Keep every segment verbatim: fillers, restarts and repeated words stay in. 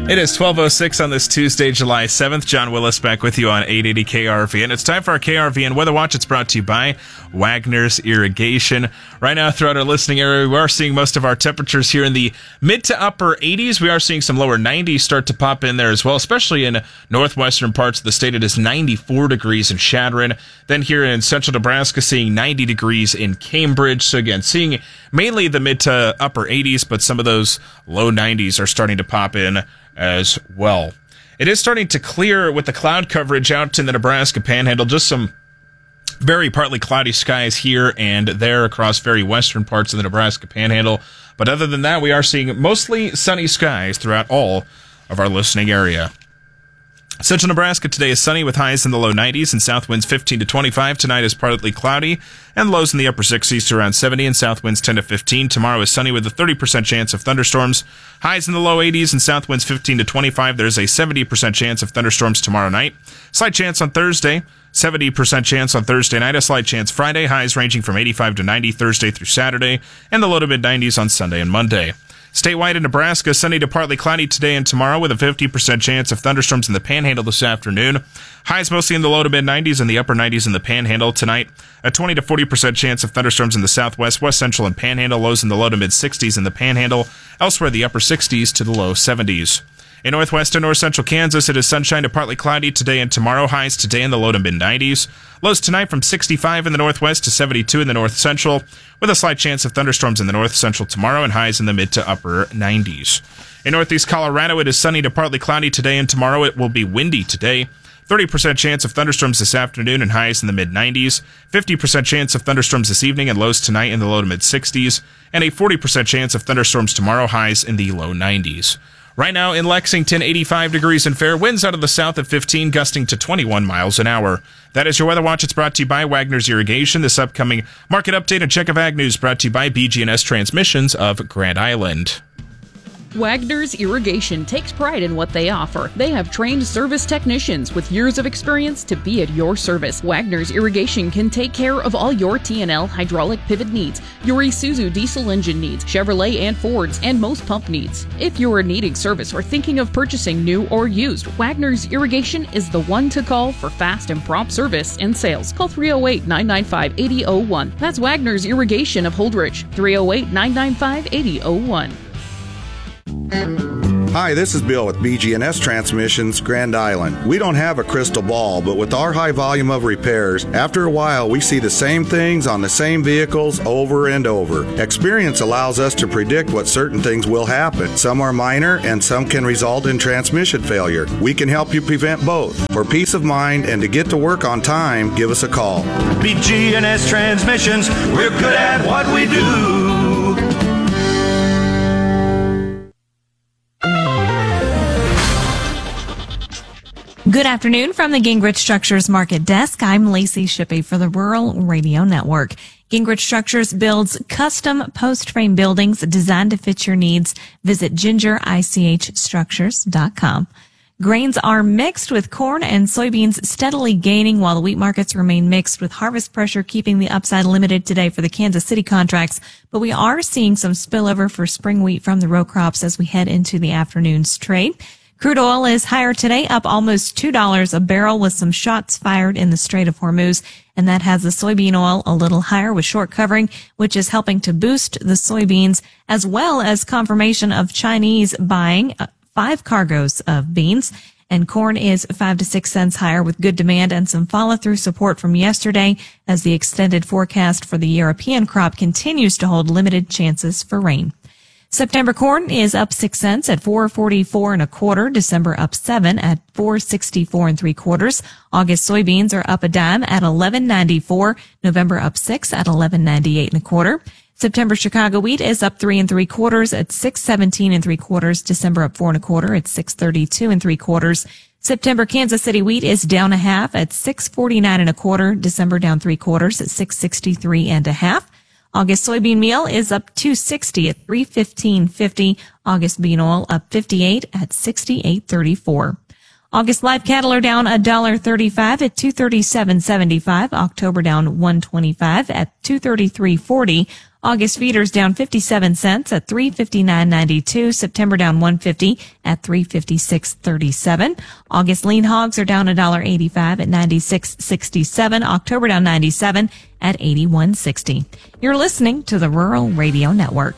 It is twelve oh six on this Tuesday, July seventh. John Willis back with you on eight eighty K R V N. It's time for our K R V N Weather Watch. It's brought to you by Wagner's Irrigation. Right now, throughout our listening area, we are seeing most of our temperatures here in the mid to upper eighties. We are seeing some lower nineties start to pop in there as well, especially in northwestern parts of the state. It is ninety-four degrees in Chadron. Then here in central Nebraska, seeing ninety degrees in Cambridge. So again, seeing mainly the mid to upper eighties, but some of those low nineties are starting to pop in as well. It is starting to clear with the cloud coverage out in the Nebraska Panhandle. Just some very partly cloudy skies here and there across very western parts of the Nebraska Panhandle. But other than that, we are seeing mostly sunny skies throughout all of our listening area. Central Nebraska today is sunny with highs in the low nineties and south winds fifteen to twenty-five. Tonight is partly cloudy and lows in the upper sixties to around seventy and south winds ten to fifteen. Tomorrow is sunny with a thirty percent chance of thunderstorms. Highs in the low eighties and south winds fifteen to twenty-five. There's a seventy percent chance of thunderstorms tomorrow night. Slight chance on Thursday. seventy percent chance on Thursday night. A slight chance Friday. Highs ranging from eighty-five to ninety Thursday through Saturday. And the low to mid nineties on Sunday and Monday. Statewide in Nebraska, sunny to partly cloudy today and tomorrow with a fifty percent chance of thunderstorms in the Panhandle this afternoon. Highs mostly in the low to mid nineties and the upper nineties in the Panhandle tonight. A twenty to forty percent chance of thunderstorms in the Southwest, West Central, and Panhandle. Lows in the low to mid sixties in the Panhandle. Elsewhere, the upper sixties to the low seventies. In northwest and north central Kansas, it is sunshine to partly cloudy today and tomorrow. Highs today in the low to mid nineties. Lows tonight from sixty-five in the northwest to seventy-two in the north central, with a slight chance of thunderstorms in the north central tomorrow and highs in the mid to upper nineties. In northeast Colorado, it is sunny to partly cloudy today and tomorrow. It will be windy today. thirty percent chance of thunderstorms this afternoon and highs in the mid nineties. fifty percent chance of thunderstorms this evening and lows tonight in the low to mid sixties. And a forty percent chance of thunderstorms tomorrow, highs in the low nineties. Right now in Lexington, eighty-five degrees and fair. Winds out of the south at fifteen, gusting to twenty-one miles an hour. That is your Weather Watch. It's brought to you by Wagner's Irrigation. This upcoming market update and check of Ag News brought to you by B G and S Transmissions of Grand Island. Wagner's Irrigation takes pride in what they offer. They have trained service technicians with years of experience to be at your service. Wagner's Irrigation can take care of all your T and L hydraulic pivot needs, your Isuzu diesel engine needs, Chevrolet and Fords, and most pump needs. If you are needing service or thinking of purchasing new or used, Wagner's Irrigation is the one to call for fast and prompt service and sales. Call three oh eight, nine nine five, eight oh oh one. That's Wagner's Irrigation of Holdrege, three oh eight, nine nine five, eight oh oh one. Hi, this is Bill with B G and S Transmissions, Grand Island. We don't have a crystal ball, but with our high volume of repairs, after a while we see the same things on the same vehicles over and over. Experience allows us to predict what certain things will happen. Some are minor and some can result in transmission failure. We can help you prevent both. For peace of mind and to get to work on time, give us a call. B G and S Transmissions, we're good at what we do. Good afternoon from the Gingrich Structures Market Desk. I'm Lacey Shippey for the Rural Radio Network. Gingrich Structures builds custom post-frame buildings designed to fit your needs. Visit ginger I C H structures dot com. Grains are mixed with corn and soybeans steadily gaining while the wheat markets remain mixed with harvest pressure keeping the upside limited today for the Kansas City contracts. But we are seeing some spillover for spring wheat from the row crops as we head into the afternoon's trade. Crude oil is higher today, up almost two dollars a barrel with some shots fired in the Strait of Hormuz. And that has the soybean oil a little higher with short covering, which is helping to boost the soybeans, as well as confirmation of Chinese buying five cargoes of beans. And corn is five to six cents higher with good demand and some follow-through support from yesterday as the extended forecast for the European crop continues to hold limited chances for rain. September corn is up six cents at four forty-four and a quarter. December up seven at four sixty-four and three quarters. August soybeans are up a dime at eleven ninety-four. November up six at eleven ninety-eight and a quarter. September Chicago wheat is up three and three quarters at six seventeen and three quarters. December up four and a quarter at six thirty-two and three quarters. September Kansas City wheat is down a half at six forty-nine and a quarter. December down three quarters at six sixty-three and a half. August soybean meal is up two sixty at three fifteen fifty. August bean oil up fifty-eight at sixty-eight thirty-four. August live cattle are down one dollar thirty-five at two thirty-seven seventy-five. October down one twenty-five at two thirty-three forty. August feeders down fifty-seven cents at three fifty-nine ninety-two. September down one fifty at three fifty-six thirty-seven. August lean hogs are down one dollar eighty-five at ninety-six sixty-seven. October down ninety-seven at eighty-one sixty. You're listening to the Rural Radio Network.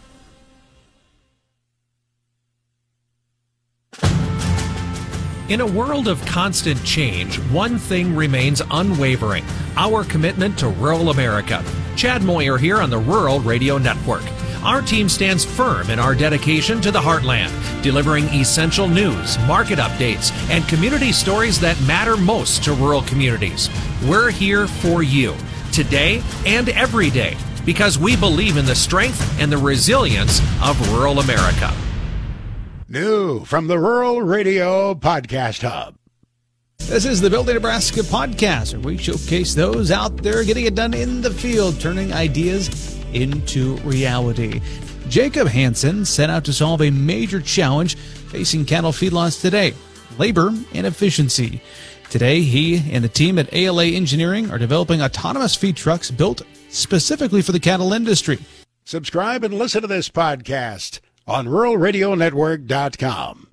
In a world of constant change, one thing remains unwavering: our commitment to rural America. Chad Moyer here on the Rural Radio Network. Our team stands firm in our dedication to the heartland, delivering essential news, market updates, and community stories that matter most to rural communities. We're here for you, today and every day, because we believe in the strength and the resilience of rural America. New from the Rural Radio Podcast Hub. This is the Building Nebraska podcast, where we showcase those out there getting it done in the field, turning ideas into reality. Jacob Hansen set out to solve a major challenge facing cattle feedlots today: labor and efficiency. Today, he and the team at A L A Engineering are developing autonomous feed trucks built specifically for the cattle industry. Subscribe and listen to this podcast on rural radio network dot com.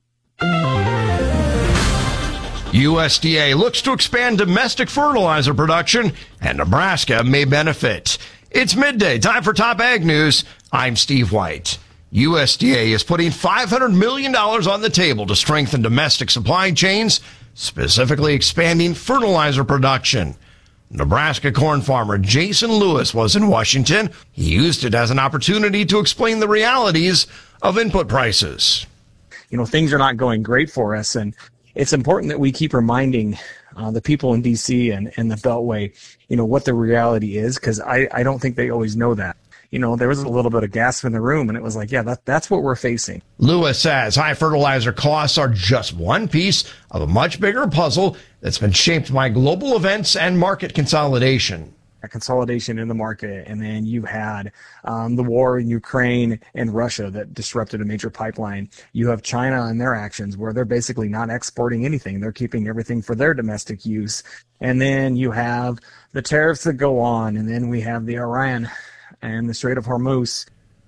U S D A looks to expand domestic fertilizer production, and Nebraska may benefit. It's midday, time for Top Ag News. I'm Steve White. U S D A is putting five hundred million dollars on the table to strengthen domestic supply chains, specifically expanding fertilizer production. Nebraska corn farmer Jason Lewis was in Washington. He used it as an opportunity to explain the realities of input prices. You know, things are not going great for us, and it's important that we keep reminding uh, the people in D C and, and the Beltway, you know, what the reality is, because I, I don't think they always know that. You know, there was a little bit of gasp in the room, and it was like, yeah, that, that's what we're facing. Lewis says high fertilizer costs are just one piece of a much bigger puzzle that's been shaped by global events and market consolidation. A consolidation in the market, and then you had um, the war in Ukraine and Russia that disrupted a major pipeline. You have China and their actions, where they're basically not exporting anything. They're keeping everything for their domestic use. And then you have the tariffs that go on, and then we have the Iran and the Strait of Hormuz.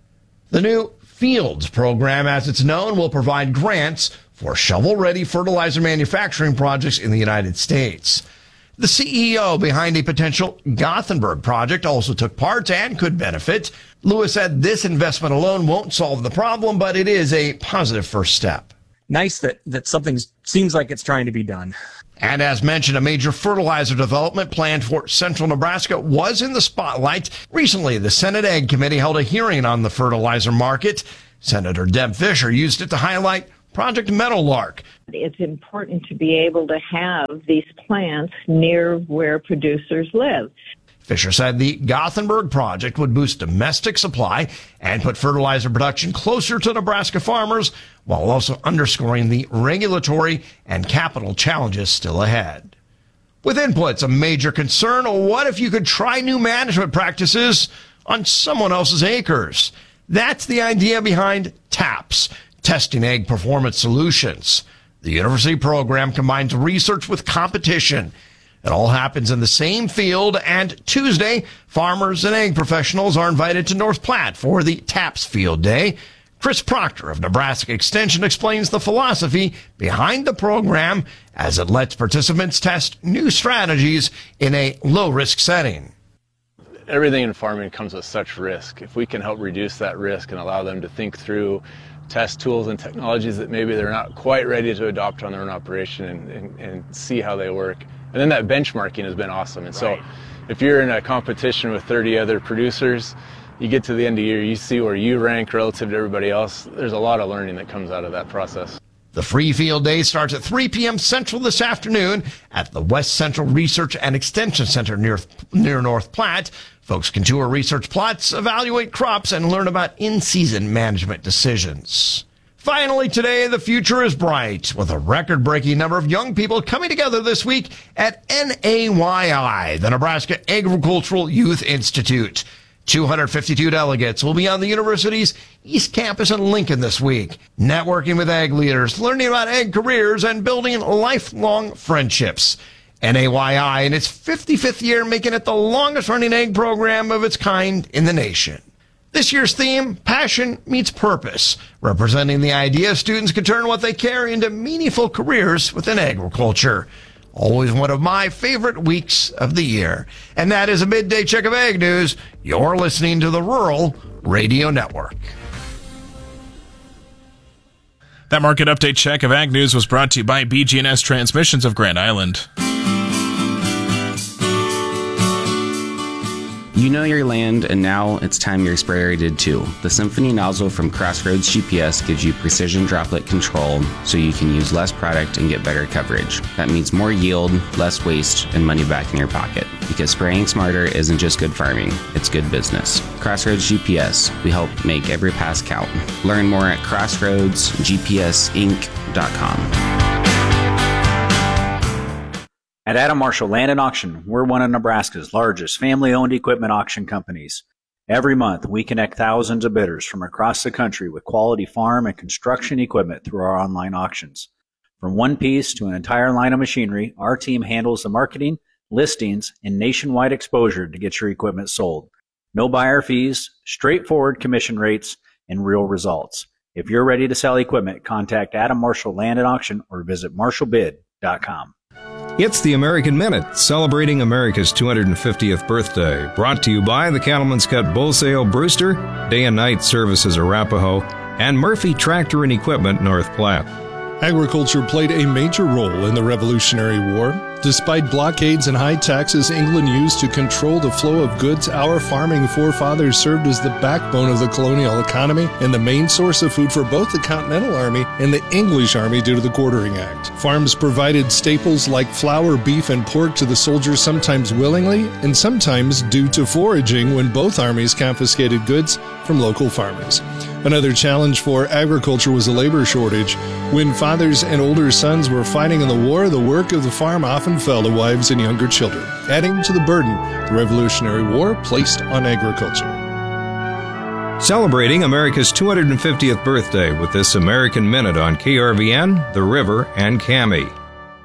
The new Fields program, as it's known, will provide grants for shovel-ready fertilizer manufacturing projects in the United States. The C E O behind a potential Gothenburg project also took part and could benefit. Lewis said this investment alone won't solve the problem, but it is a positive first step. Nice that, that something seems like it's trying to be done. And as mentioned, a major fertilizer development planned for central Nebraska was in the spotlight. Recently, the Senate Ag Committee held a hearing on the fertilizer market. Senator Deb Fischer used it to highlight Project Meadowlark. It's important to be able to have these plants near where producers live. Fischer said the Gothenburg project would boost domestic supply and put fertilizer production closer to Nebraska farmers, while also underscoring the regulatory and capital challenges still ahead. With inputs a major concern, what if you could try new management practices on someone else's acres? That's the idea behind TAPS, Testing Ag Performance Solutions. The university program combines research with competition. It all happens in the same field, and Tuesday, farmers and ag professionals are invited to North Platte for the TAPS Field Day. Chris Proctor of Nebraska Extension explains the philosophy behind the program as it lets participants test new strategies in a low-risk setting. Everything in farming comes with such risk. If we can help reduce that risk and allow them to think through test tools and technologies that maybe they're not quite ready to adopt on their own operation and, and, and see how they work. And then that benchmarking has been awesome. And so if you're in a competition with thirty other producers, you get to the end of the year, you see where you rank relative to everybody else. There's a lot of learning that comes out of that process. The free field day starts at three p.m. Central this afternoon at the West Central Research and Extension Center near, near North Platte. Folks can tour research plots, evaluate crops, and learn about in-season management decisions. Finally, today, the future is bright, with a record-breaking number of young people coming together this week at N A Y I, the Nebraska Agricultural Youth Institute. two hundred fifty-two delegates will be on the university's East Campus in Lincoln this week, networking with ag leaders, learning about ag careers, and building lifelong friendships. N A Y I in its fifty-fifth year, making it the longest-running ag program of its kind in the nation. This year's theme, Passion Meets Purpose, representing the idea students can turn what they carry into meaningful careers within agriculture. Always one of my favorite weeks of the year. And that is a midday check of ag news. You're listening to the Rural Radio Network. That market update check of ag news was brought to you by B G N S Transmissions of Grand Island. You know your land, and now it's time your sprayer did too. The Symphony nozzle from Crossroads G P S gives you precision droplet control so you can use less product and get better coverage. That means more yield, less waste, and money back in your pocket. Because spraying smarter isn't just good farming, it's good business. Crossroads G P S, we help make every pass count. Learn more at crossroads g p s inc dot com. At Adam Marshall Land and Auction, we're one of Nebraska's largest family-owned equipment auction companies. Every month, we connect thousands of bidders from across the country with quality farm and construction equipment through our online auctions. From one piece to an entire line of machinery, our team handles the marketing, listings, and nationwide exposure to get your equipment sold. No buyer fees, straightforward commission rates, and real results. If you're ready to sell equipment, contact Adam Marshall Land and Auction or visit marshall bid dot com. It's the American Minute, celebrating America's two hundred fiftieth birthday. Brought to you by the Cattleman's Cut Bull Sale Brewster, Day and Night Services Arapahoe, and Murphy Tractor and Equipment North Platte. Agriculture played a major role in the Revolutionary War. Despite blockades and high taxes England used to control the flow of goods, our farming forefathers served as the backbone of the colonial economy and the main source of food for both the Continental Army and the English Army due to the Quartering Act. Farms provided staples like flour, beef, and pork to the soldiers, sometimes willingly and sometimes due to foraging when both armies confiscated goods from local farmers. Another challenge for agriculture was a labor shortage. When fathers and older sons were fighting in the war, the work of the farm often fell to wives and younger children, adding to the burden the Revolutionary War placed on agriculture. Celebrating America's two hundred fiftieth birthday with this American Minute on K R V N, The River, and C A M I.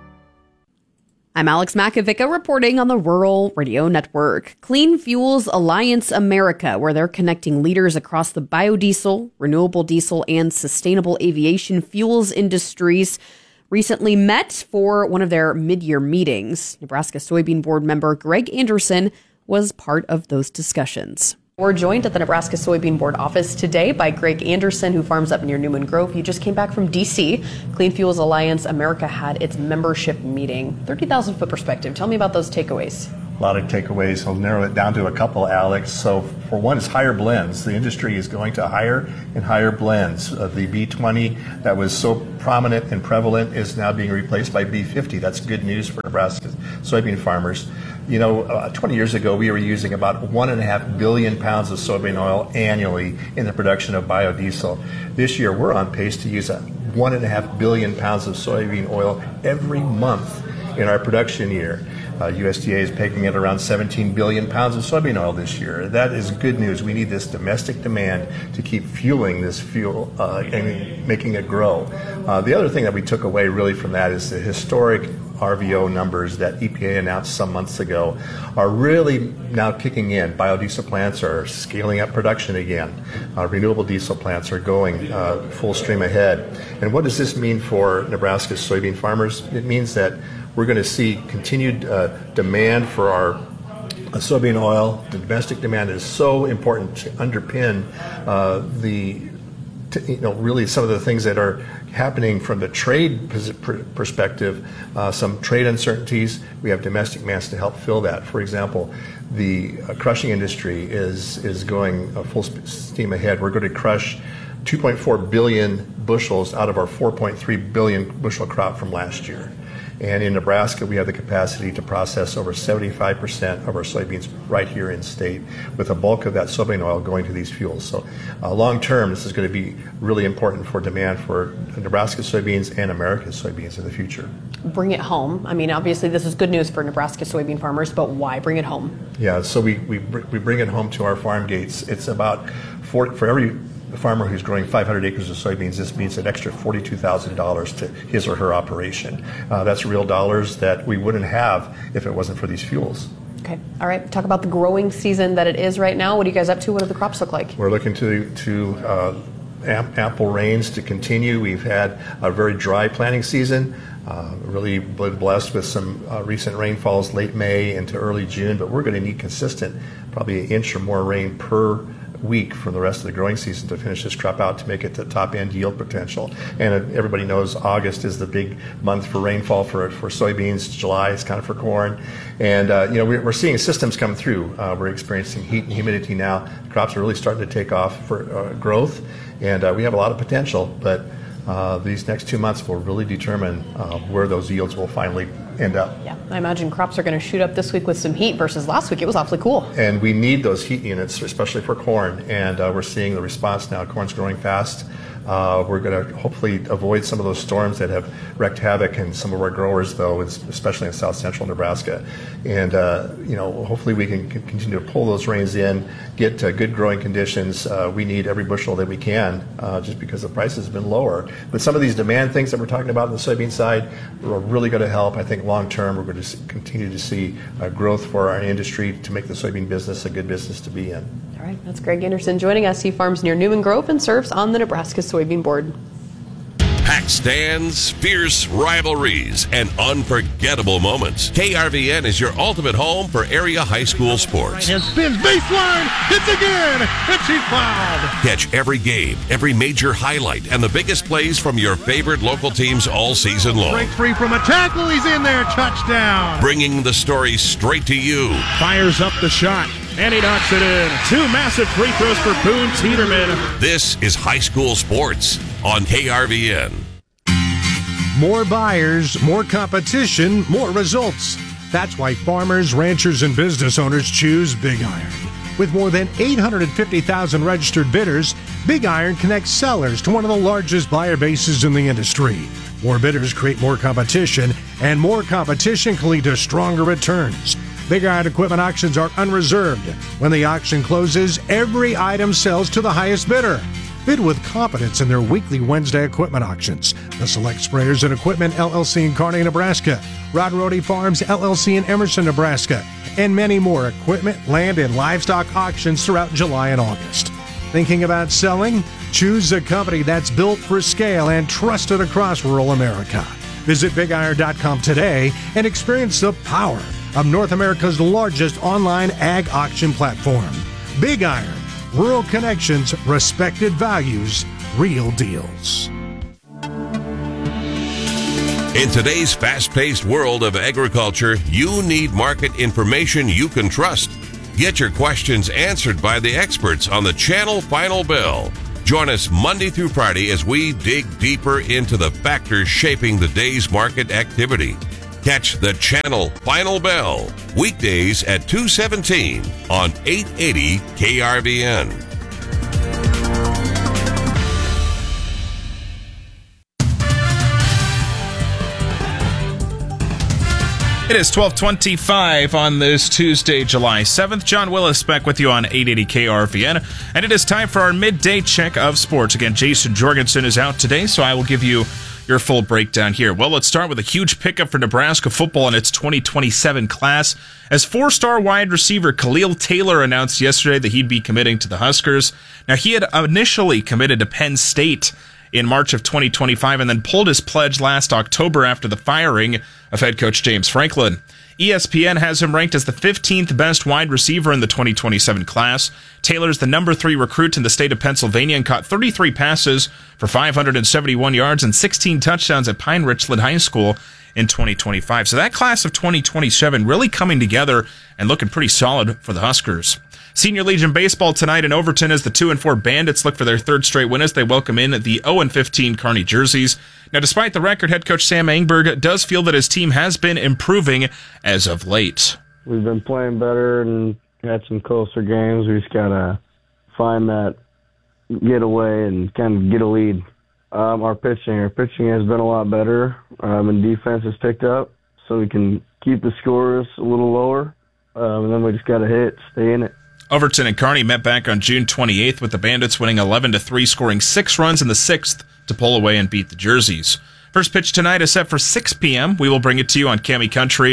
I'm Alex Makovica reporting on the Rural Radio Network. Clean Fuels Alliance America, where they're connecting leaders across the biodiesel, renewable diesel, and sustainable aviation fuels industries, recently met for one of their mid-year meetings. Nebraska Soybean Board member Greg Anderson was part of those discussions. We're joined at the Nebraska Soybean Board office today by Greg Anderson, who farms up near Newman Grove. You just came back from D C. Clean Fuels Alliance America had its membership meeting. thirty thousand foot perspective. Tell me about those takeaways. A lot of takeaways. I'll narrow it down to a couple, Alex. So for one, it's higher blends. The industry is going to higher and higher blends. Uh, the B twenty that was so prominent and prevalent is now being replaced by B fifty. That's good news for Nebraska soybean farmers. You know, uh, twenty years ago, we were using about one and a half billion pounds of soybean oil annually in the production of biodiesel. This year, we're on pace to use a one and a half billion pounds of soybean oil every month in our production year. Uh, U S D A is pegging at around seventeen billion pounds of soybean oil this year. That is good news. We need this domestic demand to keep fueling this fuel uh, and making it grow. Uh, the other thing that we took away really from that is the historic R V O numbers that E P A announced some months ago are really now kicking in. Biodiesel plants are scaling up production again. Uh, renewable diesel plants are going uh, full stream ahead. And what does this mean for Nebraska's soybean farmers? It means that we're going to see continued uh, demand for our uh, soybean oil. The domestic demand is so important to underpin uh, the To, you know, really some of the things that are happening from the trade perspective, uh, some trade uncertainties. We have domestic demand to help fill that. For example, the uh, crushing industry is is going uh, full steam ahead. We're going to crush two point four billion bushels out of our four point three billion bushel crop from last year. And in Nebraska, we have the capacity to process over seventy-five percent of our soybeans right here in state, with a bulk of that soybean oil going to these fuels. So uh, long term, this is going to be really important for demand for Nebraska soybeans and America's soybeans in the future. Bring it home. I mean, obviously, this is good news for Nebraska soybean farmers, but why bring it home? Yeah, so we, we, we bring it home to our farm gates. It's about, for, for every the farmer who's growing five hundred acres of soybeans, this means an extra forty-two thousand dollars to his or her operation. Uh, that's real dollars that we wouldn't have if it wasn't for these fuels. Okay. All right. Talk about the growing season that it is right now. What are you guys up to? What do the crops look like? We're looking to to uh, amp, ample rains to continue. We've had a very dry planting season. Uh, really been blessed with some uh, recent rainfalls late May into early June, but we're going to need consistent, probably an inch or more rain per week for the rest of the growing season to finish this crop out to make it to top end yield potential. And uh, everybody knows August is the big month for rainfall for for soybeans. July is kind of for corn. And uh, you know we're, we're seeing systems come through. Uh, we're experiencing heat and humidity now. The crops are really starting to take off for uh, growth, and uh, we have a lot of potential. But uh, these next two months will really determine uh, where those yields will finally end up. Yeah, I imagine crops are going to shoot up this week with some heat versus last week. It was awfully cool. And we need those heat units, especially for corn. And uh, we're seeing the response now. Corn's growing fast. Uh, we're going to hopefully avoid some of those storms that have wreaked havoc in some of our growers, though, especially in south central Nebraska. And, uh, you know, hopefully we can continue to pull those rains in, get uh, good growing conditions. Uh, we need every bushel that we can uh, just because the prices have been lower. But some of these demand things that we're talking about on the soybean side are really going to help. I think long term we're going to continue to see uh, growth for our industry to make the soybean business a good business to be in. All right, that's Greg Anderson joining us. He farms near Newman Grove and serves on the Nebraska Soybean Board. Pack stands, fierce rivalries, and unforgettable moments. K R V N is your ultimate home for area high school sports. And spins baseline, hits again, and she's fouled. Catch every game, every major highlight, and the biggest plays from your favorite local teams all season long. Breaks free from a tackle, he's in there, touchdown. Bringing the story straight to you. Fires up the shot. And he knocks it in. Two massive free throws for Boone Teeterman. This is high school sports on K R V N. More buyers, more competition, more results. That's why farmers, ranchers, and business owners choose Big Iron. With more than eight hundred fifty thousand registered bidders, Big Iron connects sellers to one of the largest buyer bases in the industry. More bidders create more competition, and more competition can lead to stronger returns. Big Iron equipment auctions are unreserved. When the auction closes, every item sells to the highest bidder. Bid with confidence in their weekly Wednesday equipment auctions. The Select Sprayers and Equipment L L C in Kearney, Nebraska, Rod Rody Farms L L C in Emerson, Nebraska, and many more equipment, land, and livestock auctions throughout July and August. Thinking about selling? Choose a company that's built for scale and trusted across rural America. Visit big iron dot com today and experience the power of North America's largest online ag auction platform. Big Iron, rural connections, respected values, real deals. In today's fast-paced world of agriculture, you need market information you can trust. Get your questions answered by the experts on the Channel Final Bell. Join us Monday through Friday as we dig deeper into the factors shaping the day's market activity. Catch the Channel Final Bell weekdays at two seventeen on eight eighty K R V N. It is twelve twenty-five on this Tuesday, July seventh. John Willis back with you on eight eighty K R V N. And it is time for our midday check of sports. Again, Jason Jorgensen is out today, so I will give you your full breakdown here. Well, let's start with a huge pickup for Nebraska football in its twenty twenty-seven class, as four-star wide receiver Khalil Taylor announced yesterday that he'd be committing to the Huskers. Now, he had initially committed to Penn State in March of twenty twenty-five and then pulled his pledge last October after the firing of head coach James Franklin. E S P N has him ranked as the fifteenth best wide receiver in the twenty twenty-seven class. Taylor's the number three recruit in the state of Pennsylvania and caught thirty-three passes for five hundred seventy-one yards and sixteen touchdowns at Pine Richland High School in twenty twenty-five. So that class of twenty twenty-seven really coming together and looking pretty solid for the Huskers. Senior Legion baseball tonight in Overton as the two and four Bandits look for their third straight win as they welcome in the oh and fifteen Kearney jerseys. Now, despite the record, head coach Sam Engberg does feel that his team has been improving as of late. We've been playing better and had some closer games. We just got to find that getaway and kind of get a lead. Um, our pitching, our pitching has been a lot better, um, and defense has picked up, so we can keep the scores a little lower, um, and then we just got to hit, stay in it. Overton and Kearney met back on June twenty-eighth with the Bandits winning eleven to three, scoring six runs in the sixth to pull away and beat the Jerseys. First pitch tonight is set for six p.m. We will bring it to you on Cami Country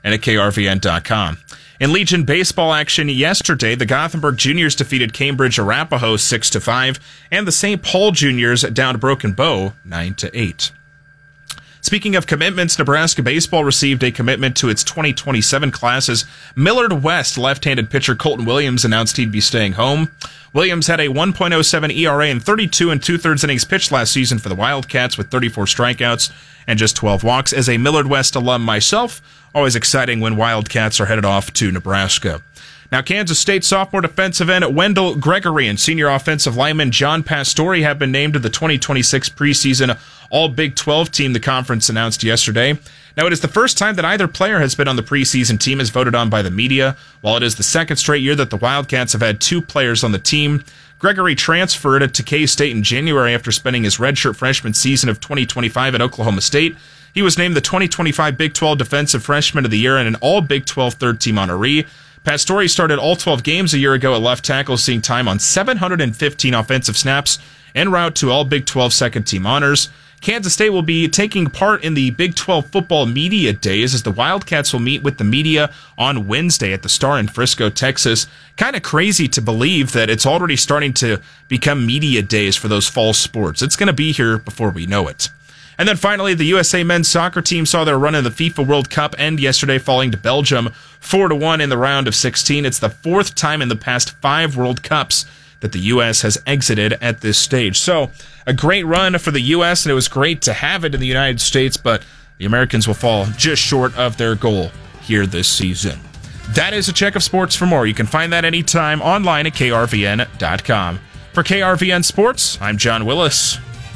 and at K R V N dot com. In Legion baseball action yesterday, the Gothenburg Juniors defeated Cambridge Arapahoe six to five, and the Saint Paul Juniors down to Broken Bow nine to eight. Speaking of commitments, Nebraska baseball received a commitment to its twenty twenty-seven class as Millard West left-handed pitcher Colton Williams announced he'd be staying home. Williams had a one point oh seven E R A and thirty-two and two-thirds innings pitched last season for the Wildcats with thirty-four strikeouts and just twelve walks. As a Millard West alum myself, always exciting when Wildcats are headed off to Nebraska. Now, Kansas State sophomore defensive end Wendell Gregory and senior offensive lineman John Pastore have been named to the twenty twenty-six preseason All-Big twelve team, the conference announced yesterday. Now, it is the first time that either player has been on the preseason team as voted on by the media, while it is the second straight year that the Wildcats have had two players on the team. Gregory transferred to K-State in January after spending his redshirt freshman season of twenty twenty-five at Oklahoma State. He was named the twenty twenty-five Big twelve Defensive Freshman of the Year and an All-Big twelve third-team honoree. Pastore started all twelve games a year ago at left tackle, seeing time on seven hundred fifteen offensive snaps en route to all Big twelve second-team honors. Kansas State will be taking part in the Big twelve football media days as the Wildcats will meet with the media on Wednesday at the Star in Frisco, Texas. Kind of crazy to believe that it's already starting to become media days for those fall sports. It's going to be here before we know it. And then finally, the U S A men's soccer team saw their run in the FIFA World Cup end yesterday, falling to Belgium four to one in the round of sixteen. It's the fourth time in the past five World Cups that the U S has exited at this stage. So, a great run for the U S, and it was great to have it in the United States, but the Americans will fall just short of their goal here this season. That is a check of sports. For more, you can find that anytime online at K R V N dot com. For K R V N Sports, I'm John Willis.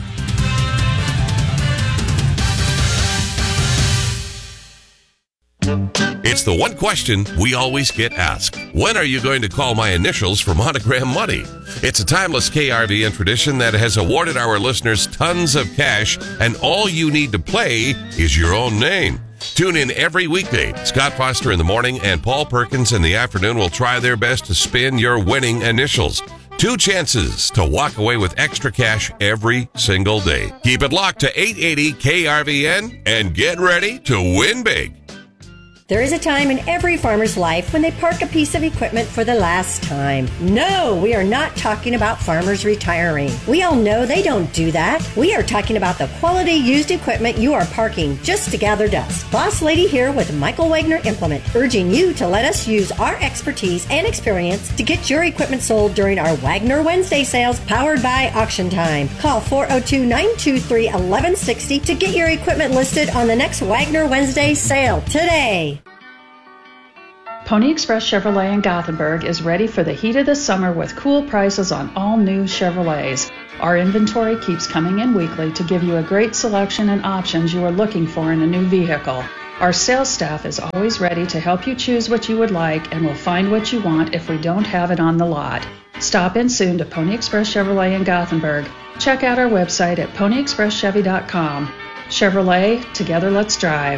It's the one question we always get asked. When are you going to call my initials for Monogram Money? It's a timeless K R V N tradition that has awarded our listeners tons of cash, and all you need to play is your own name. Tune in every weekday. Scott Foster in the morning and Paul Perkins in the afternoon will try their best to spin your winning initials. Two chances to walk away with extra cash every single day. Keep it locked to eight eighty K R V N and get ready to win big. There is a time in every farmer's life when they park a piece of equipment for the last time. No, we are not talking about farmers retiring. We all know they don't do that. We are talking about the quality used equipment you are parking just to gather dust. Boss Lady here with Michael Wagner Implement, urging you to let us use our expertise and experience to get your equipment sold during our Wagner Wednesday sales powered by Auction Time. Call four oh two, nine two three, one one six oh to get your equipment listed on the next Wagner Wednesday sale today. Pony Express Chevrolet in Gothenburg is ready for the heat of the summer with cool prices on all new Chevrolets. Our inventory keeps coming in weekly to give you a great selection and options you are looking for in a new vehicle. Our sales staff is always ready to help you choose what you would like and will find what you want if we don't have it on the lot. Stop in soon to Pony Express Chevrolet in Gothenburg. Check out our website at pony express chevy dot com. Chevrolet, together let's drive.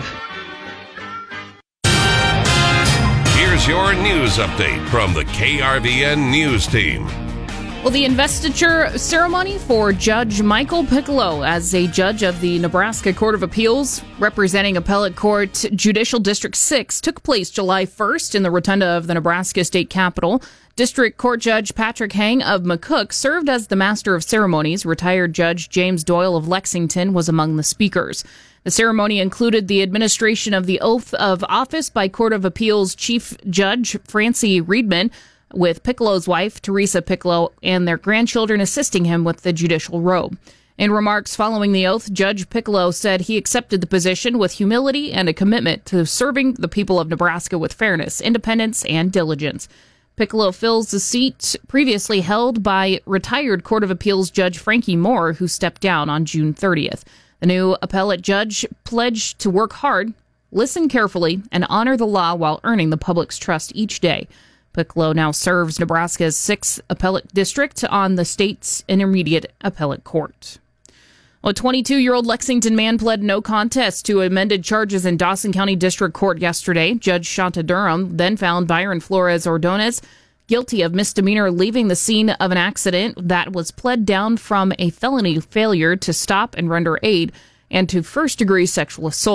Here's your news update from the K R V N News Team. Well, the investiture ceremony for Judge Michael Piccolo as a judge of the Nebraska Court of Appeals, representing Appellate Court Judicial District six, took place July first in the rotunda of the Nebraska State Capitol. District Court Judge Patrick Hang of McCook served as the master of ceremonies. Retired Judge James Doyle of Lexington was among the speakers. The ceremony included the administration of the oath of office by Court of Appeals Chief Judge Francie Reedman, with Piccolo's wife, Teresa Piccolo, and their grandchildren assisting him with the judicial robe. In remarks following the oath, Judge Piccolo said he accepted the position with humility and a commitment to serving the people of Nebraska with fairness, independence, and diligence. Piccolo fills the seat previously held by retired Court of Appeals Judge Frankie Moore, who stepped down on June thirtieth. The new appellate judge pledged to work hard, listen carefully, and honor the law while earning the public's trust each day. Piccolo now serves Nebraska's sixth appellate district on the state's intermediate appellate court. A twenty-two-year-old Lexington man pled no contest to amended charges in Dawson County District Court yesterday. Judge Shanta Durham then found Byron Flores Ordonez guilty of misdemeanor leaving the scene of an accident that was pled down from a felony failure to stop and render aid and to first-degree sexual assault.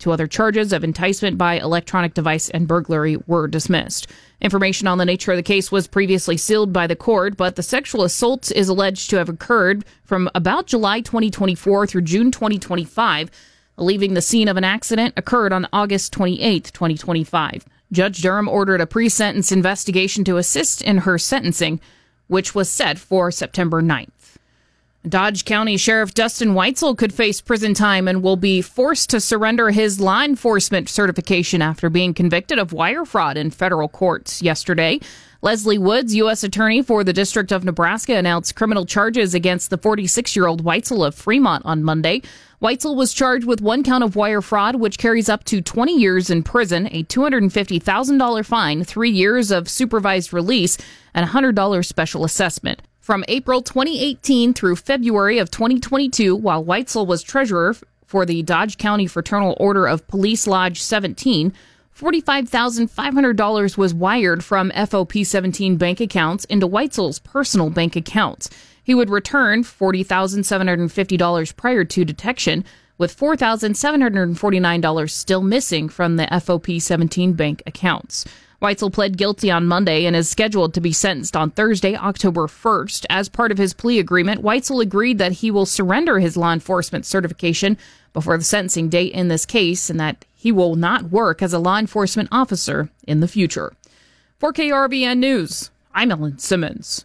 Two other charges of enticement by electronic device and burglary were dismissed. Information on the nature of the case was previously sealed by the court, but the sexual assault is alleged to have occurred from about July twenty twenty-four through June twenty twenty-five. Leaving the scene of an accident occurred on August twenty-eighth, twenty twenty-five. Judge Durham ordered a pre-sentence investigation to assist in her sentencing, which was set for September ninth. Dodge County Sheriff Dustin Weitzel could face prison time and will be forced to surrender his law enforcement certification after being convicted of wire fraud in federal courts yesterday. Leslie Woods, U S Attorney for the District of Nebraska, announced criminal charges against the forty-six-year-old Weitzel of Fremont on Monday. Weitzel was charged with one count of wire fraud, which carries up to twenty years in prison, a two hundred fifty thousand dollars fine, three years of supervised release, and a one hundred dollars special assessment. From April twenty eighteen through February of twenty twenty-two, while Weitzel was treasurer for the Dodge County Fraternal Order of Police Lodge seventeen, forty-five thousand five hundred dollars was wired from F O P seventeen bank accounts into Weitzel's personal bank accounts. He would return forty thousand seven hundred fifty dollars prior to detection, with four thousand seven hundred forty-nine dollars still missing from the F O P seventeen bank accounts. Weitzel pled guilty on Monday and is scheduled to be sentenced on Thursday, October first. As part of his plea agreement, Weitzel agreed that he will surrender his law enforcement certification before the sentencing date in this case and that he will not work as a law enforcement officer in the future. For K R V N News, I'm Ellen Simmons.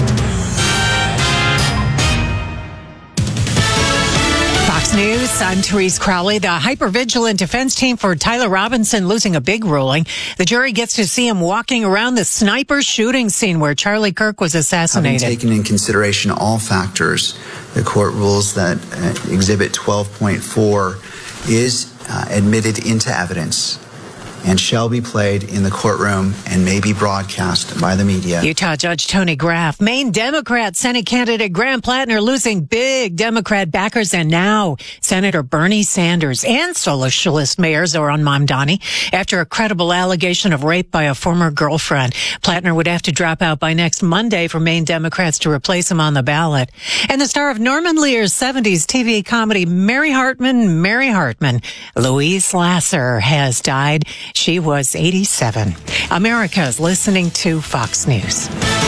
Fox News, I'm Therese Crowley. The hypervigilant defense team for Tyler Robinson losing a big ruling. The jury gets to see him walking around the sniper shooting scene where Charlie Kirk was assassinated. Having taken in consideration all factors, the court rules that uh, Exhibit twelve point four is uh, admitted into evidence and shall be played in the courtroom and may be broadcast by the media. Utah Judge Tony Graff, Maine Democrat Senate candidate Graham Plattner losing big Democrat backers, and now Senator Bernie Sanders and Socialist Mayor Zoran Mamdani after a credible allegation of rape by a former girlfriend. Plattner would have to drop out by next Monday for Maine Democrats to replace him on the ballot. And the star of Norman Lear's seventies T V comedy Mary Hartman, Mary Hartman, Louise Lasser has died. She was eighty-seven. America's listening to Fox News.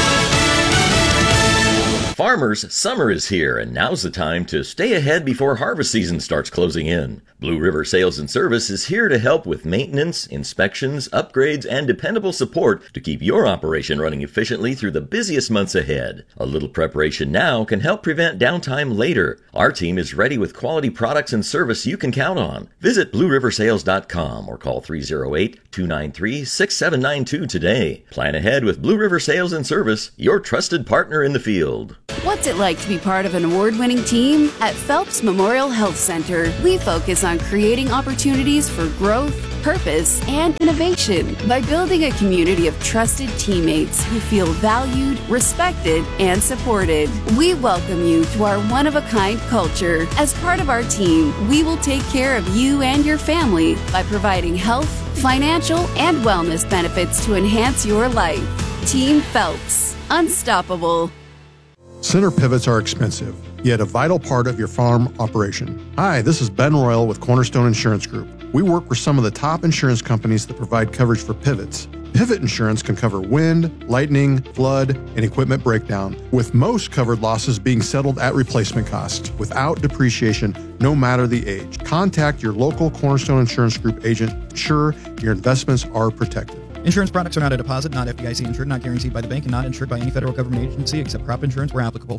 Farmers, summer is here, and now's the time to stay ahead before harvest season starts closing in. Blue River Sales and Service is here to help with maintenance, inspections, upgrades, and dependable support to keep your operation running efficiently through the busiest months ahead. A little preparation now can help prevent downtime later. Our team is ready with quality products and service you can count on. Visit blue river sales dot com or call three oh eight, two nine three, six seven nine two today. Plan ahead with Blue River Sales and Service, your trusted partner in the field. What's it like to be part of an award-winning team? At Phelps Memorial Health Center, we focus on creating opportunities for growth, purpose, and innovation by building a community of trusted teammates who feel valued, respected, and supported. We welcome you to our one-of-a-kind culture. As part of our team, we will take care of you and your family by providing health, financial, and wellness benefits to enhance your life. Team Phelps. Unstoppable. Center pivots are expensive, yet a vital part of your farm operation. Hi, this is Ben Royal with Cornerstone Insurance Group. We work with some of the top insurance companies that provide coverage for pivots. Pivot insurance can cover wind, lightning, flood, and equipment breakdown, with most covered losses being settled at replacement cost, without depreciation, no matter the age. Contact your local Cornerstone Insurance Group agent to ensure your investments are protected. Insurance products are not a deposit, not F D I C insured, not guaranteed by the bank, and not insured by any federal government agency except crop insurance where applicable.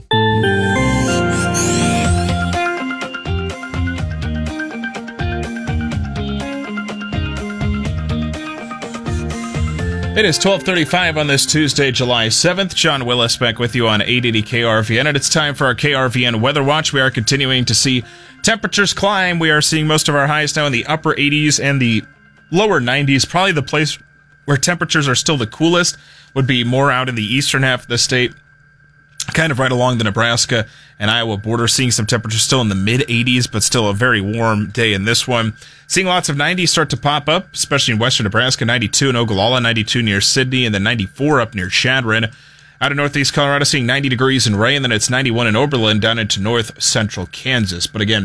It is twelve thirty-five on this Tuesday, July seventh. John Willis back with you on eight eighty K R V N, and it's time for our K R V N Weather Watch. We are continuing to see temperatures climb. We are seeing most of our highs now in the upper eighties and the lower nineties. Probably the place where temperatures are still the coolest would be more out in the eastern half of the state, kind of right along the Nebraska and Iowa border, seeing some temperatures still in the mid eighties, but still a very warm day in this one. Seeing lots of nineties start to pop up, especially in western Nebraska, ninety-two in Ogallala, ninety-two near Sidney, and then ninety-four up near Chadron. Out of northeast Colorado, seeing ninety degrees in Ray, and then it's ninety-one in Oberlin down into north central Kansas. But again,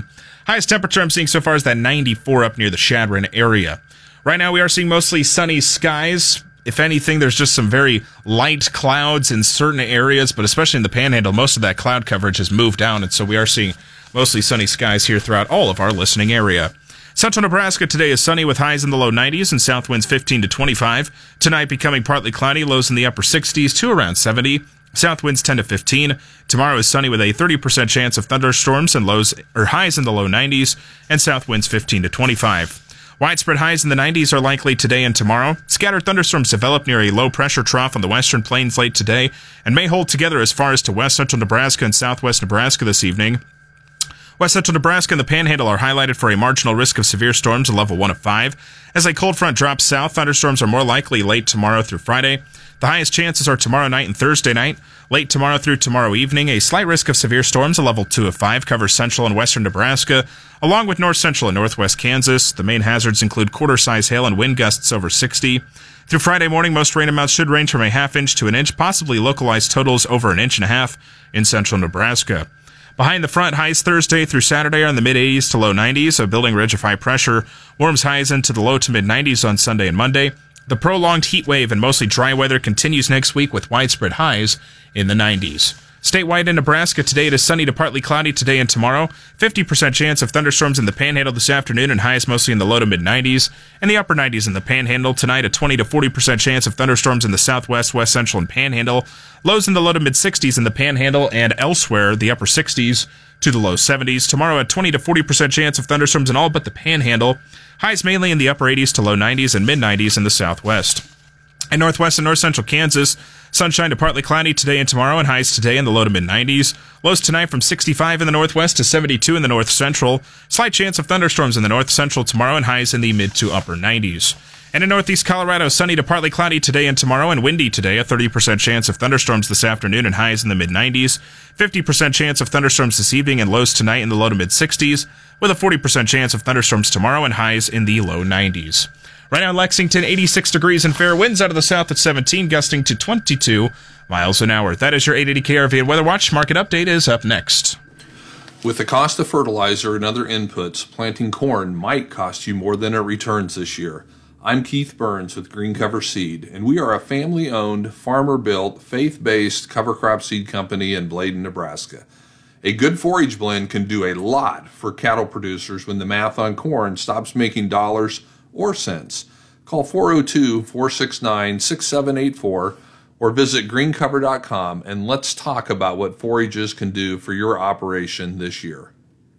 Highest temperature I'm seeing so far is that ninety-four up near the Chadron area. Right now we are seeing mostly sunny skies. If anything, there's just some very light clouds in certain areas, but especially in the Panhandle, most of that cloud coverage has moved down, and so we are seeing mostly sunny skies here throughout all of our listening area. Central Nebraska today is sunny with highs in the low nineties and south winds fifteen to twenty-five. Tonight becoming partly cloudy, lows in the upper sixties to around seventy. South winds ten to fifteen. Tomorrow is sunny with a thirty percent chance of thunderstorms and lows or highs in the low nineties and south winds fifteen to twenty-five. Widespread highs in the nineties are likely today and tomorrow. Scattered thunderstorms develop near a low-pressure trough on the western plains late today and may hold together as far as to west central Nebraska and southwest Nebraska this evening. West central Nebraska and the Panhandle are highlighted for a marginal risk of severe storms, a level one of five. As a cold front drops south, thunderstorms are more likely late tomorrow through Friday. The highest chances are tomorrow night and Thursday night. Late tomorrow through tomorrow evening, a slight risk of severe storms, a level two of five, covers central and western Nebraska, along with north central and northwest Kansas. The main hazards include quarter-size hail and wind gusts over sixty. Through Friday morning, most rain amounts should range from a half inch to an inch, possibly localized totals over an inch and a half in central Nebraska. Behind the front, highs Thursday through Saturday are in the mid-eighties to low nineties. A building ridge of high pressure warms highs into the low to mid-nineties on Sunday and Monday. The prolonged heat wave and mostly dry weather continues next week with widespread highs in the nineties. Statewide in Nebraska today, it is sunny to partly cloudy today and tomorrow. fifty percent chance of thunderstorms in the Panhandle this afternoon and highs mostly in the low to mid-nineties. And the upper nineties in the Panhandle. Tonight, a twenty to forty percent chance of thunderstorms in the southwest, west central, and Panhandle. Lows in the low to mid-sixties in the Panhandle and elsewhere, the upper sixties to the low seventies. Tomorrow, a twenty to forty percent chance of thunderstorms in all but the Panhandle. Highs mainly in the upper eighties to low nineties and mid-nineties in the southwest. In northwest and north central Kansas, sunshine to partly cloudy today and tomorrow, and highs today in the low to mid-nineties. Lows tonight from sixty-five in the northwest to seventy-two in the north central. Slight chance of thunderstorms in the north central tomorrow, and highs in the mid to upper nineties. And in northeast Colorado, sunny to partly cloudy today and tomorrow, and windy today. A thirty percent chance of thunderstorms this afternoon and highs in the mid-nineties. fifty percent chance of thunderstorms this evening and lows tonight in the low to mid-sixties, with a forty percent chance of thunderstorms tomorrow and highs in the low nineties. Right now in Lexington, eighty-six degrees and fair winds out of the south at seventeen, gusting to twenty-two miles an hour. That is your eight eighty K R V and Weather Watch. Market update is up next. With the cost of fertilizer and other inputs, planting corn might cost you more than it returns this year. I'm Keith Burns with Green Cover Seed, and we are a family-owned, farmer-built, faith-based cover crop seed company in Bladen, Nebraska. A good forage blend can do a lot for cattle producers when the math on corn stops making dollars or cents. Call four oh two, four six nine, six seven eight four or visit green cover dot com and let's talk about what forages can do for your operation this year.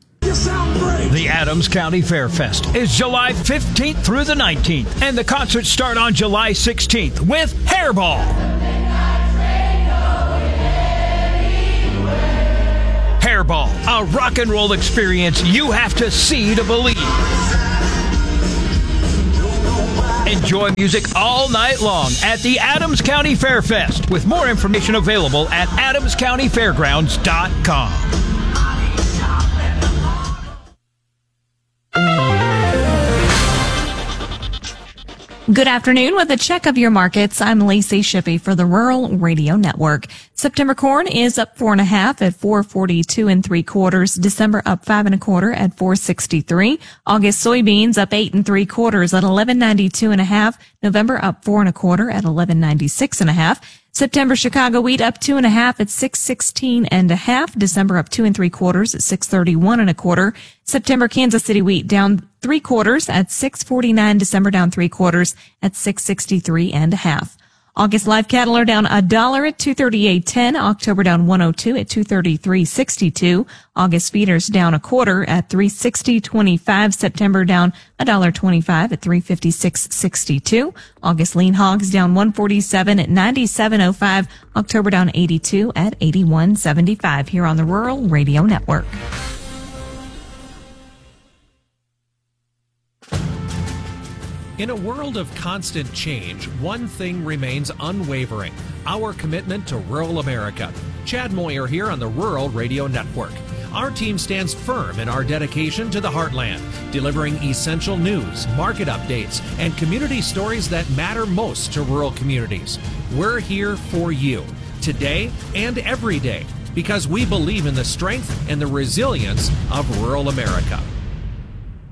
The Adams County Fair Fest is July fifteenth through the nineteenth, and the concerts start on July sixteenth with Hairball. Hairball, a rock and roll experience you have to see to believe. Enjoy music all night long at the Adams County Fair Fest, with more information available at adams county fairgrounds dot com. Good afternoon. With a check of your markets, I'm Lacey Shippey for the Rural Radio Network. September corn is up four and a half at four forty-two and three quarters. December up five and a quarter at four sixty-three. August soybeans up eight and three quarters at eleven ninety-two and a half. November up four and a quarter at eleven ninety-six and a half. September Chicago wheat up two and a half at six sixteen and a half. December up two and three quarters at six thirty-one and a quarter. September Kansas City wheat down three quarters at six forty-nine. December down three quarters at six sixty-three and a half. August live cattle are down a dollar at two thirty-eight ten. October down one oh two at two thirty-three sixty-two. August feeders down a quarter at three sixty twenty-five. September down a dollar twenty-five at three fifty-six sixty-two. August lean hogs down one forty-seven at ninety-seven oh five. October down eighty-two at eighty-one seventy-five. Here on the Rural Radio Network. In a world of constant change, one thing remains unwavering: our commitment to rural America. Chad Moyer here on the Rural Radio Network. Our team stands firm in our dedication to the heartland, delivering essential news, market updates, and community stories that matter most to rural communities. We're here for you, today and every day, because we believe in the strength and the resilience of rural America.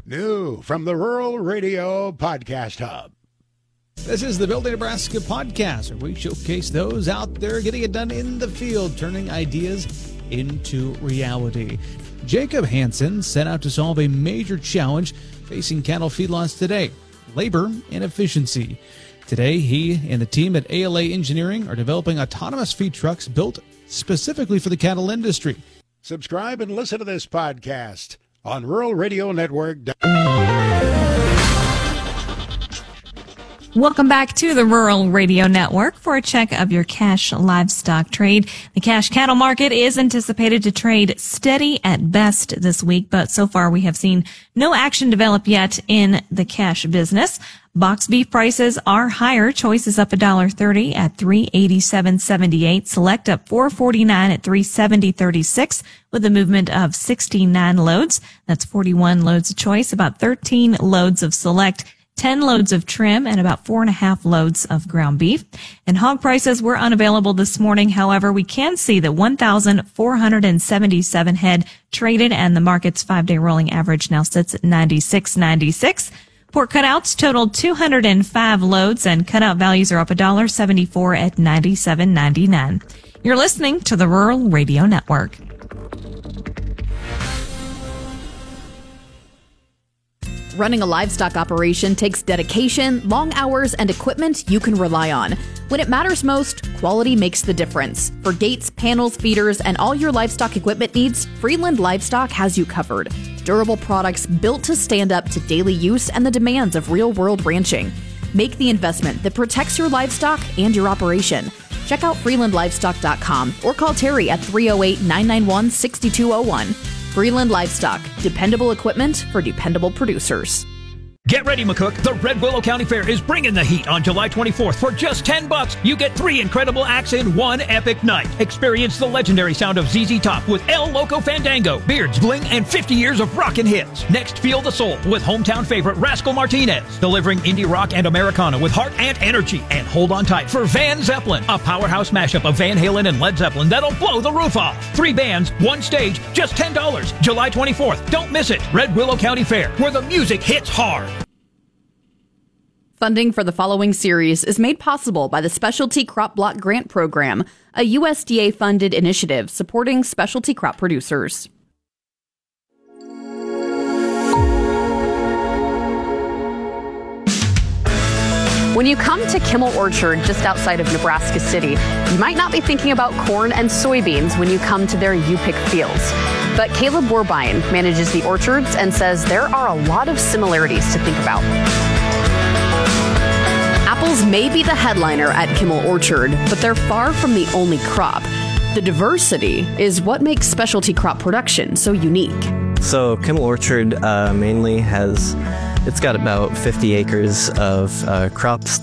New from the Rural Radio Podcast Hub. This is the Building Nebraska podcast, where we showcase those out there getting it done in the field, turning ideas into reality. Jacob Hansen set out to solve a major challenge facing cattle feedlots today: labor and efficiency. Today, he and the team at A L A Engineering are developing autonomous feed trucks built specifically for the cattle industry. Subscribe and listen to this podcast on Rural Radio Network. Welcome back to the Rural Radio Network for a check of your cash livestock trade. The cash cattle market is anticipated to trade steady at best this week, but so far we have seen no action develop yet in the cash business. Box beef prices are higher. Choice is up one dollar thirty at three eighty-seven seventy-eight. Select up four forty-nine at three seventy thirty-six with a movement of sixty-nine loads. That's forty-one loads of choice, about thirteen loads of select, ten loads of trim, and about four and a half loads of ground beef. And hog prices were unavailable this morning. However, we can see that one thousand four hundred seventy-seven head traded, and the market's five-day rolling average now sits at ninety-six ninety-six. Pork cutouts totaled two hundred five loads, and cutout values are up one dollar seventy-four at ninety-seven ninety-nine. You're listening to the Rural Radio Network. Running a livestock operation takes dedication, long hours, and equipment you can rely on. When it matters most, quality makes the difference. For gates, panels, feeders, and all your livestock equipment needs, Freeland Livestock has you covered. Durable products built to stand up to daily use and the demands of real-world ranching. Make the investment that protects your livestock and your operation. Check out freeland livestock dot com or call Terry at three oh eight, nine nine one, six two oh one. Freeland Livestock, dependable equipment for dependable producers. Get ready, McCook. The Red Willow County Fair is bringing the heat on July twenty-fourth. For just ten bucks, you get three incredible acts in one epic night. Experience the legendary sound of Z Z Top with El Loco Fandango, Beards, Bling, and fifty years of rockin' hits. Next, feel the soul with hometown favorite Rascal Martinez, delivering indie rock and Americana with heart and energy. And hold on tight for Van Zeppelin, a powerhouse mashup of Van Halen and Led Zeppelin that'll blow the roof off. Three bands, one stage, just ten dollars. July twenty-fourth. Don't miss it. Red Willow County Fair, where the music hits hard. Funding for the following series is made possible by the Specialty Crop Block Grant Program, a U S D A-funded initiative supporting specialty crop producers. When you come to Kimmel Orchard just outside of Nebraska City, you might not be thinking about corn and soybeans when you come to their U-Pick fields. But Caleb Warbein manages the orchards and says there are a lot of similarities to think about. Apples may be the headliner at Kimmel Orchard, but they're far from the only crop. The diversity is what makes specialty crop production so unique. So Kimmel Orchard uh, mainly has, it's got about fifty acres of uh, crops